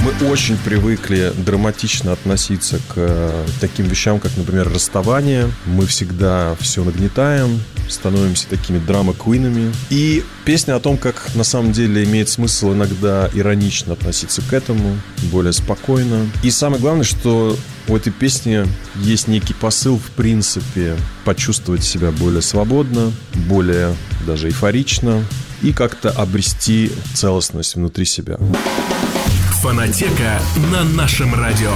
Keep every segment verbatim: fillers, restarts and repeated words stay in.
Мы очень привыкли драматично относиться к таким вещам, как, например, расставание. Мы всегда все нагнетаем, становимся такими драма-квинами. И песня о том, как на самом деле имеет смысл иногда иронично относиться к этому, более спокойно. И самое главное, что у этой песни есть некий посыл, в принципе, почувствовать себя более свободно, более даже эйфорично и как-то обрести целостность внутри себя. Фонотека на нашем радио.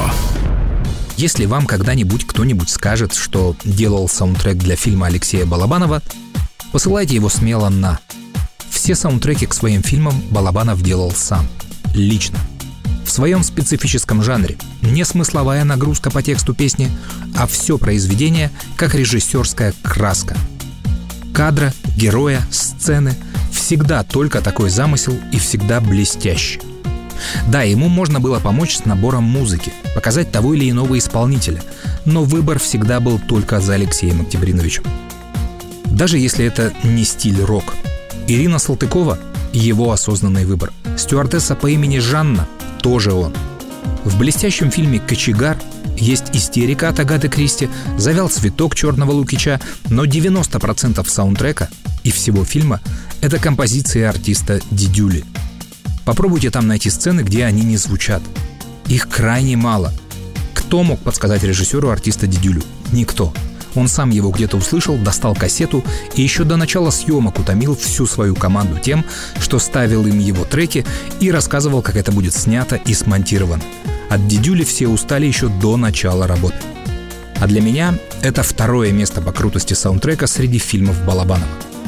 Если вам когда-нибудь кто-нибудь скажет, что делал саундтрек для фильма Алексея Балабанова, посылайте его смело на. Все саундтреки к своим фильмам Балабанов делал сам, лично, в своем специфическом жанре. Не смысловая нагрузка по тексту песни, а все произведение как режиссерская краска. Кадра, героя, сцены — всегда только такой замысел и всегда блестяще. Да, ему можно было помочь с набором музыки, показать того или иного исполнителя, но выбор всегда был только за Алексеем Октябриновичем. Даже если это не стиль рок. Ирина Салтыкова — его осознанный выбор. Стюардесса по имени Жанна — тоже он. В блестящем фильме «Кочегар» есть истерика от Агаты Кристи, завял цветок Черного Лукича, но девяносто процентов саундтрека и всего фильма — это композиции артиста Дидюли. Попробуйте там найти сцены, где они не звучат. Их крайне мало. Кто мог подсказать режиссеру артиста Дидюлю? Никто. Он сам его где-то услышал, достал кассету и еще до начала съемок утомил всю свою команду тем, что ставил им его треки и рассказывал, как это будет снято и смонтировано. От Дидюли все устали еще до начала работы. А для меня это второе место по крутости саундтрека среди фильмов Балабанова.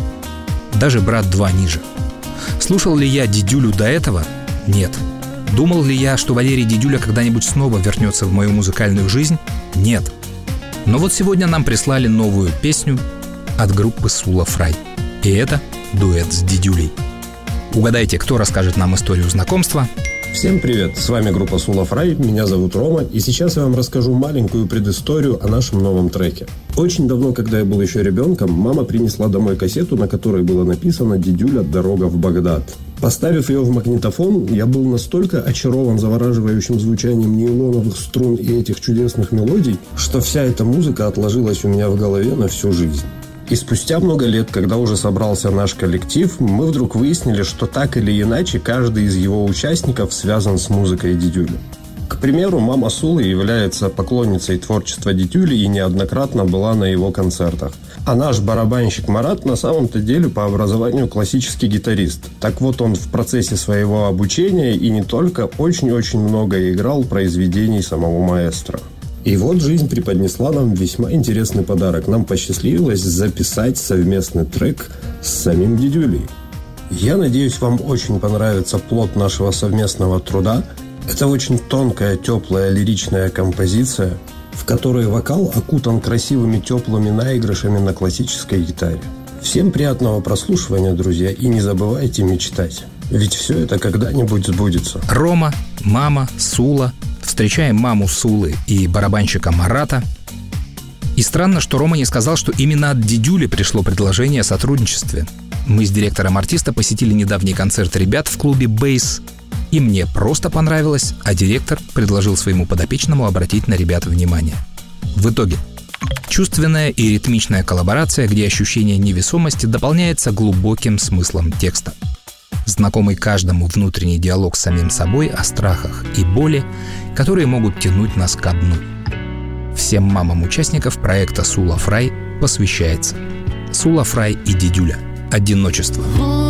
Даже «Брат два» ниже. Слушал ли я Дидюлю до этого? Нет. Думал ли я, что Валерий Дидюля когда-нибудь снова вернется в мою музыкальную жизнь? Нет. Но вот сегодня нам прислали новую песню от группы Сула Фрай. И это дуэт с Дидюлей. Угадайте, кто расскажет нам историю знакомства? Всем привет, с вами группа Сула Фрай, меня зовут Рома, и сейчас я вам расскажу маленькую предысторию о нашем новом треке. Очень давно, когда я был еще ребенком, мама принесла домой кассету, на которой было написано «Дидюля. Дорога в Багдад». Поставив ее в магнитофон, я был настолько очарован завораживающим звучанием нейлоновых струн и этих чудесных мелодий, что вся эта музыка отложилась у меня в голове на всю жизнь. И спустя много лет, когда уже собрался наш коллектив, мы вдруг выяснили, что так или иначе каждый из его участников связан с музыкой Дидюли. К примеру, мама Сулы является поклонницей творчества Дидюли и неоднократно была на его концертах. А наш барабанщик Марат на самом-то деле по образованию классический гитарист. Так вот, он в процессе своего обучения и не только очень-очень много играл произведений самого маэстро. И вот жизнь преподнесла нам весьма интересный подарок. Нам посчастливилось записать совместный трек с самим Дидюлей. Я надеюсь, вам очень понравится плод нашего совместного труда. Это очень тонкая, теплая, лиричная композиция, в которой вокал окутан красивыми теплыми наигрышами на классической гитаре. Всем приятного прослушивания, друзья, и не забывайте мечтать. Ведь все это когда-нибудь сбудется. Рома, мама, Сула. Встречаем маму Сулы и барабанщика Марата. И странно, что Рома не сказал, что именно от Дидюли пришло предложение о сотрудничестве. Мы с директором артиста посетили недавний концерт ребят в клубе «Бейс». И мне просто понравилось, а директор предложил своему подопечному обратить на ребят внимание. В итоге чувственная и ритмичная коллаборация, где ощущение невесомости дополняется глубоким смыслом текста. Знакомый каждому внутренний диалог с самим собой о страхах и боли, которые могут тянуть нас ко дну. Всем мамам участников проекта Сула Фрай посвящается. Сула Фрай и Дидюля. Одиночество.